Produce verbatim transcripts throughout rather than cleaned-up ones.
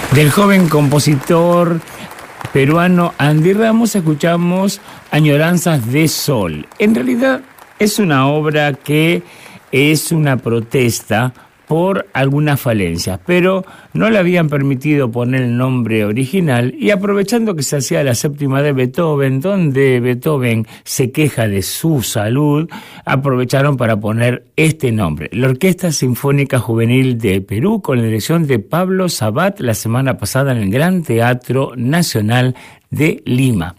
Del joven compositor peruano Andy Ramos escuchamos Añoranzas de Sol. En realidad es una obra que es una protesta por algunas falencias, pero no le habían permitido poner el nombre original y aprovechando que se hacía la séptima de Beethoven, donde Beethoven se queja de su salud, aprovecharon para poner este nombre. La Orquesta Sinfónica Juvenil de Perú, con la dirección de Pablo Sabat, la semana pasada en el Gran Teatro Nacional de Lima.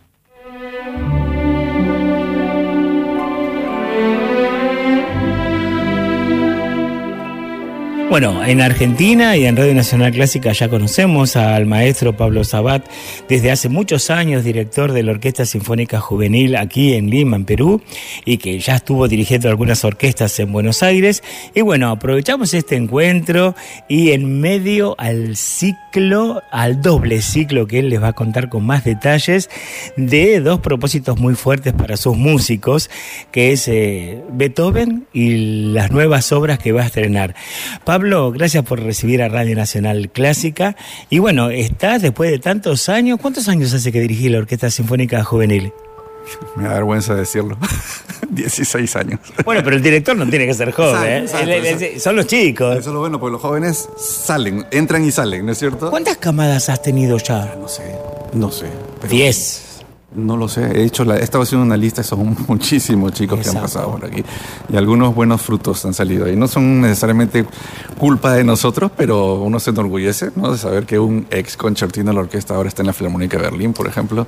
Bueno, en Argentina y en Radio Nacional Clásica ya conocemos al maestro Pablo Sabat, desde hace muchos años director de la Orquesta Sinfónica Juvenil aquí en Lima, en Perú, y que ya estuvo dirigiendo algunas orquestas en Buenos Aires. Y bueno, aprovechamos este encuentro y en medio al ciclo, al doble ciclo que él les va a contar con más detalles, de dos propósitos muy fuertes para sus músicos, que es eh, Beethoven y las nuevas obras que va a estrenar. Pablo, gracias por recibir a Radio Nacional Clásica. Y bueno, estás después de tantos años. ¿Cuántos años hace que dirigí la Orquesta Sinfónica Juvenil? Me da vergüenza decirlo. dieciséis años. Bueno, pero el director no tiene que ser joven, exacto, ¿eh? Exacto, el, el, son los chicos. Eso es lo bueno, porque los jóvenes salen, entran y salen, ¿no es cierto? ¿Cuántas camadas has tenido ya? No sé, no sé. Pero Diez. No lo sé, he hecho la, he estado haciendo una lista, son muchísimos chicos Exacto. que han pasado por aquí y algunos buenos frutos han salido ahí. No son necesariamente culpa de nosotros, pero uno se enorgullece, ¿no?, de saber que un ex concertino de la orquesta ahora está en la Filarmónica de Berlín, por ejemplo,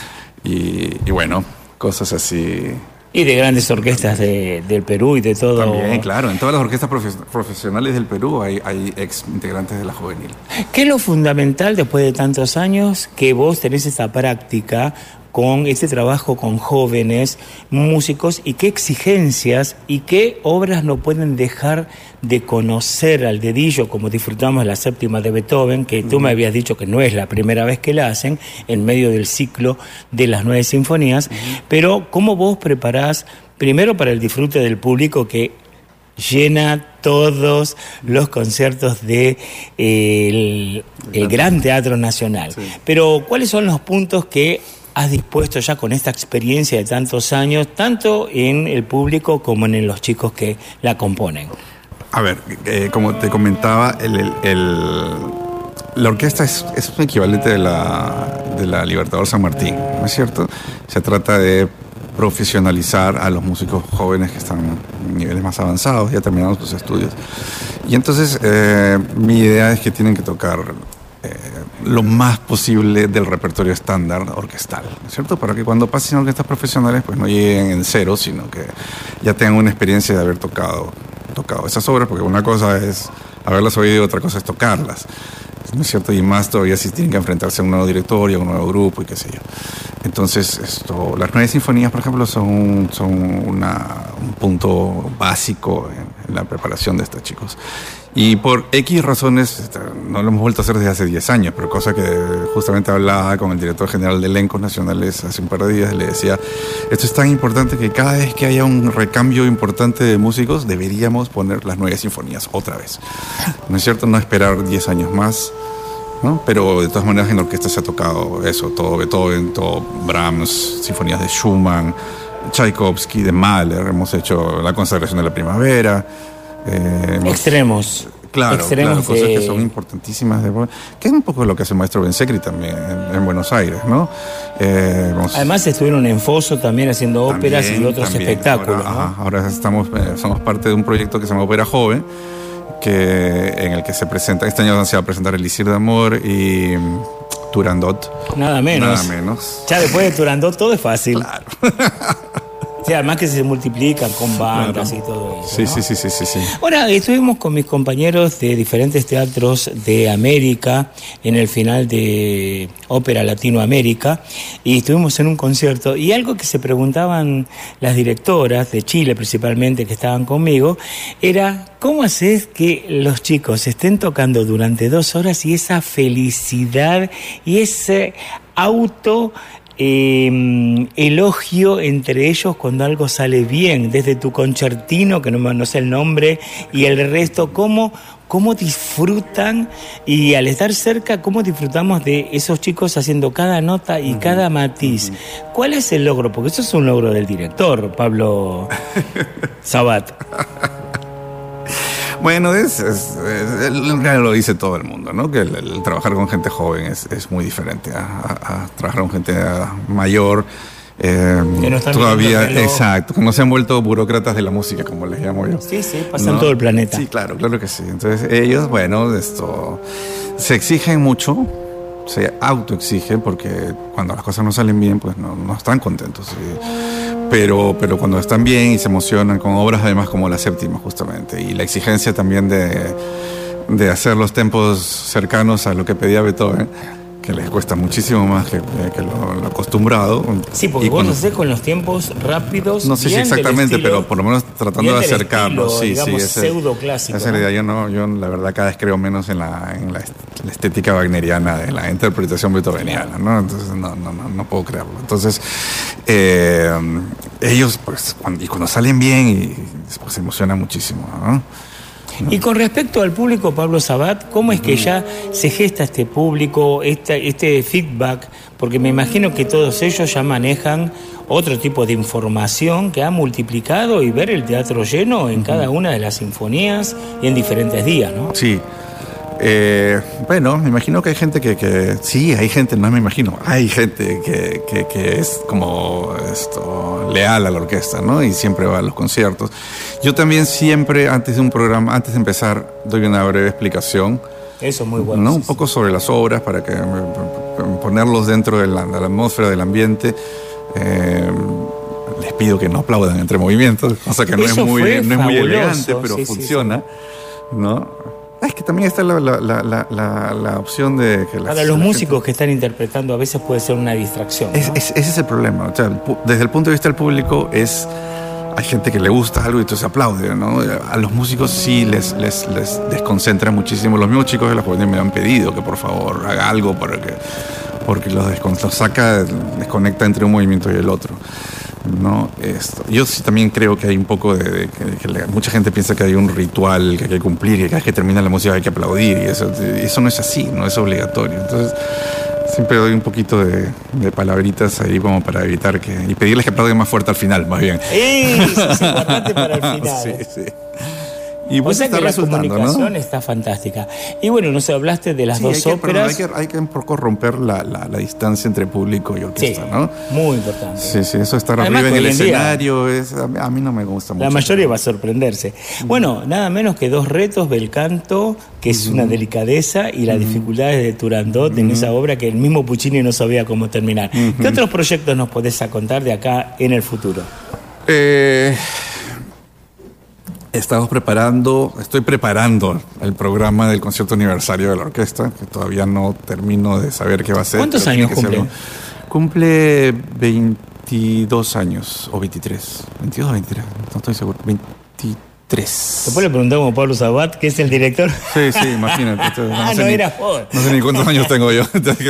y, y bueno, cosas así. Y de grandes orquestas de, del Perú y de todo. También, claro, en todas las orquestas profe- profesionales del Perú hay, hay ex integrantes de la juvenil. ¿Qué es lo fundamental después de tantos años que vos tenés esta práctica con este trabajo con jóvenes músicos, y qué exigencias y qué obras no pueden dejar de conocer al dedillo, como disfrutamos la séptima de Beethoven, que tú me habías dicho que no es la primera vez que la hacen, en medio del ciclo de las nueve sinfonías, uh-huh. pero cómo vos preparás, primero para el disfrute del público que llena todos los conciertos de eh, el, el Gran Teatro Nacional, sí. pero ¿cuáles son los puntos que has dispuesto ya con esta experiencia de tantos años, tanto en el público como en los chicos que la componen? A ver, eh, como te comentaba, el, el, el, la orquesta es, es un equivalente de la, de la Libertador San Martín, ¿no es cierto? Se trata de profesionalizar a los músicos jóvenes que están en niveles más avanzados, ya terminaron sus estudios. Y entonces eh, mi idea es que tienen que tocar Eh, lo más posible del repertorio estándar orquestal, ¿no es cierto? Para que cuando pasen a orquestas profesionales pues no lleguen en cero, sino que ya tengan una experiencia de haber tocado, tocado esas obras, porque una cosa es haberlas oído y otra cosa es tocarlas, ¿no es cierto? Y más todavía si tienen que enfrentarse a un nuevo directorio, a un nuevo grupo y qué sé yo. Entonces, esto, las nueve sinfonías, por ejemplo, son, son una, un punto básico en, en la preparación de estos chicos. Y por X razones, no lo hemos vuelto a hacer desde hace diez años, pero cosa que justamente hablaba con el director general de Elencos Nacionales hace un par de días, le decía, esto es tan importante que cada vez que haya un recambio importante de músicos, deberíamos poner las nueve sinfonías otra vez. ¿No es cierto? No esperar diez años más, ¿no? Pero de todas maneras en la orquesta se ha tocado eso, todo Beethoven, todo Brahms, sinfonías de Schumann, Tchaikovsky, de Mahler, hemos hecho la consagración de la primavera. Eh, Extremos. Claro, Extremos claro, cosas de... que son importantísimas, de, que es un poco lo que hace el maestro Bensecri también en, en Buenos Aires, ¿no? Eh, vamos, Además estuvieron en Foso también haciendo también, óperas y otros también, espectáculos. Ahora, ¿no? ajá, ahora estamos, eh, somos parte de un proyecto que se llama Ópera Joven, que, en el que se presenta, este año se va a presentar Elixir de Amor y Turandot. Nada menos. Nada menos. Ya después de Turandot todo es fácil. Claro. Sí, además que se multiplican con bandas, claro, y todo eso, sí, ¿no? sí, sí, sí, sí, sí. Ahora, estuvimos con mis compañeros de diferentes teatros de América en el final de Ópera Latinoamérica y estuvimos en un concierto y algo que se preguntaban las directoras de Chile principalmente que estaban conmigo era ¿cómo haces que los chicos estén tocando durante dos horas y esa felicidad y ese auto Eh, elogio entre ellos cuando algo sale bien, desde tu concertino, que no, no sé el nombre, y el resto, ¿cómo, cómo disfrutan, y al estar cerca, cómo disfrutamos de esos chicos haciendo cada nota y uh-huh. cada matiz. Uh-huh. ¿Cuál es el logro? Porque eso es un logro del director, Pablo Sabat. Bueno, es, es, es, en realidad lo dice todo el mundo, ¿no? Que el, el trabajar con gente joven es, es muy diferente a, a, a trabajar con gente mayor. Eh, que no están todavía, exacto, que no se han vuelto burócratas de la música, como les llamo yo. Sí, sí, pasan ¿no? todo el planeta. Sí, claro, claro que sí. Entonces ellos, bueno, esto se exigen mucho, se autoexigen, porque cuando las cosas no salen bien, pues no, no están contentos. ¿Sí? Pero, pero cuando están bien y se emocionan con obras además como la séptima, justamente, y la exigencia también de, de hacer los tempos cercanos a lo que pedía Beethoven, que les cuesta muchísimo más que, que lo, lo acostumbrado. Sí, porque y vos cuando, hacés con los tiempos rápidos. No sé si exactamente, estilo, pero por lo menos tratando de acercarlos. Estilo, sí, digamos, sí, ese, pseudo clásico. Esa ¿no? idea, yo no, yo la verdad cada vez creo menos en la, en la, la estética wagneriana de la interpretación beethoveniana, ¿no? Entonces no, no, no, no puedo creerlo. Entonces eh, ellos, pues, cuando, y cuando salen bien, y, pues, se emocionan muchísimo, ¿no? ¿No? Y con respecto al público, Pablo Sabat, ¿cómo es que ya se gesta este público, este, este feedback? Porque me imagino que todos ellos ya manejan otro tipo de información que ha multiplicado y ver el teatro lleno en cada una de las sinfonías y en diferentes días, ¿no? Sí. Eh, bueno, me imagino que hay gente que, que sí, hay gente, no me imagino, hay gente que, que, que es como esto, leal a la orquesta, ¿no? Y siempre va a los conciertos. Yo también siempre, antes de un programa, antes de empezar, doy una breve explicación. Eso es muy bueno. ¿no? Sí, un poco sobre las obras, para que ponerlos dentro de la, de la atmósfera, del ambiente. Eh, les pido que no aplaudan entre movimientos, cosa que no es muy, no es muy elegante, pero sí, funciona, sí, sí. ¿no? Es que también está la, la, la, la, la opción de que... Para las, los la músicos gente... que están interpretando a veces puede ser una distracción, ¿no? es, es, ese es el problema. O sea, desde el punto de vista del público es... Hay gente que le gusta algo y entonces aplaude, ¿no? A los músicos sí les, les, les desconcentra muchísimo. Los mismos chicos de la juventud me han pedido que por favor haga algo para que, porque los, descon, los saca, desconecta entre un movimiento y el otro. No, esto. Yo sí también creo que hay un poco de, de, de que le, mucha gente piensa que hay un ritual que hay que cumplir, que cada vez que termina la música hay que aplaudir, y eso, eso no es así, no es obligatorio. Entonces siempre doy un poquito de, de palabritas ahí como para evitar que... y pedirles que aplaudan más fuerte al final, más bien. Eso es importante para el final. Sí, sí. Y pues o sea está que la comunicación, ¿no? Está fantástica. Y bueno, nos hablaste de las sí, dos hay que, óperas. Perdón, hay, que, hay que un poco romper la, la, la distancia entre público y orquesta, sí, ¿no? Muy importante. Sí, sí, eso estar Además, arriba en el escenario, es, a, mí, a mí no me gusta mucho. La mayoría va a sorprenderse. Uh-huh. Bueno, nada menos que dos retos, bel canto, que es uh-huh. una delicadeza, y las uh-huh. dificultades de Turandot uh-huh. en esa obra que el mismo Puccini no sabía cómo terminar. Uh-huh. ¿Qué otros proyectos nos podés contar de acá en el futuro? Eh... Estamos preparando, estoy preparando el programa del concierto aniversario de la orquesta, que todavía no termino de saber qué va a ser. ¿Cuántos años cumple? Cumple veintidós años, o veintitrés. veintidós o veintitrés, no estoy seguro. veintitrés. Después le preguntamos a Pablo Sabat, que es el director. Sí, sí, imagínate. No ah, sé no ni, era joven. No sé ni cuántos años tengo yo.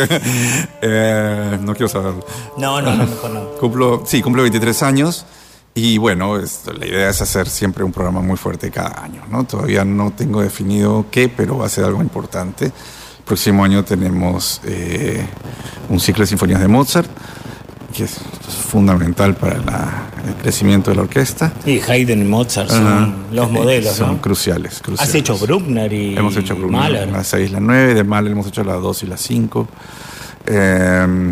eh, no quiero saberlo. No, no, no, mejor no. Cumplo, sí, cumplo veintitrés años. Y bueno, esto, la idea es hacer siempre un programa muy fuerte cada año, ¿no? Todavía no tengo definido qué, pero va a ser algo importante. El próximo año tenemos eh, un ciclo de sinfonías de Mozart, que es, es fundamental para la, el crecimiento de la orquesta. Y Haydn y Mozart son uh-huh. los modelos, son ¿no? cruciales, cruciales. Has hecho Bruckner y Hemos hecho Bruckner, Mahler. La seis, la nueve, de Mahler hemos hecho la dos y la cinco. Eh,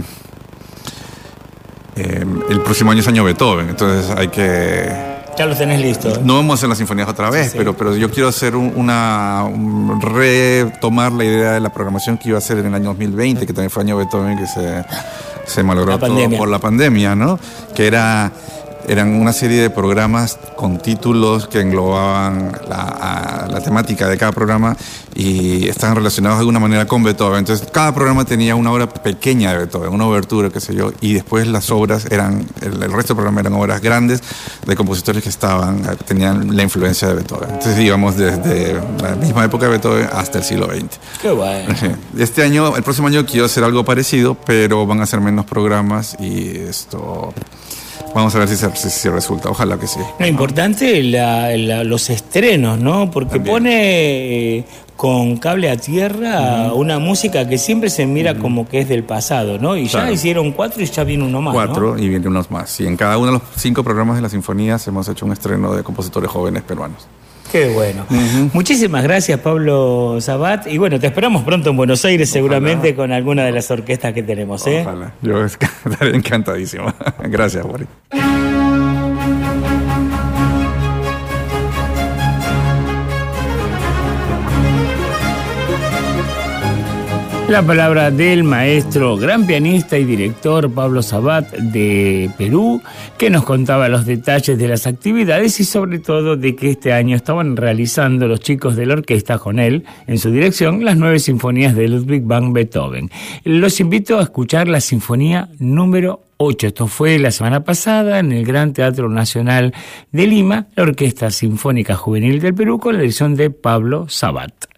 Eh, el próximo año es año Beethoven, entonces hay que... Ya lo tenés listo. ¿eh? No vamos a hacer las sinfonías otra vez, sí, sí. Pero, pero yo quiero hacer un, una... Un, retomar la idea de la programación que iba a hacer en el año dos mil veinte, que también fue año Beethoven, que se, se malogró todo por la pandemia, ¿no? Que era... Eran una serie de programas con títulos que englobaban la, a, la temática de cada programa y estaban relacionados de alguna manera con Beethoven. Entonces, cada programa tenía una obra pequeña de Beethoven, una obertura, qué sé yo, y después las obras eran, el, el resto del programa eran obras grandes de compositores que estaban, tenían la influencia de Beethoven. Entonces, íbamos desde la misma época de Beethoven hasta el siglo veinte. Qué bueno. Este año, el próximo año quiero hacer algo parecido, pero van a ser menos programas y esto... Vamos a ver si, se, si, si resulta, ojalá que sí. Lo importante la, la, los estrenos, ¿no? Porque También. pone eh, con cable a tierra uh-huh. una música que siempre se mira uh-huh. como que es del pasado, ¿no? Y claro. ya hicieron cuatro y ya viene uno más, Cuatro ¿no? y viene unos más. Y en cada uno de los cinco programas de las sinfonías hemos hecho un estreno de compositores jóvenes peruanos. Qué bueno. Uh-huh. Muchísimas gracias, Pablo Sabat. Y bueno, te esperamos pronto en Buenos Aires, Ojalá. seguramente con alguna de las orquestas que tenemos, ¿eh? Ojalá. Yo estaré encantadísimo. Gracias, Boris. La palabra del maestro, gran pianista y director Pablo Sabat de Perú, que nos contaba los detalles de las actividades y sobre todo de que este año estaban realizando los chicos de la orquesta con él, en su dirección, las nueve sinfonías de Ludwig van Beethoven. Los invito a escuchar la sinfonía número ocho. Esto fue la semana pasada en el Gran Teatro Nacional de Lima, la Orquesta Sinfónica Juvenil del Perú con la dirección de Pablo Sabat.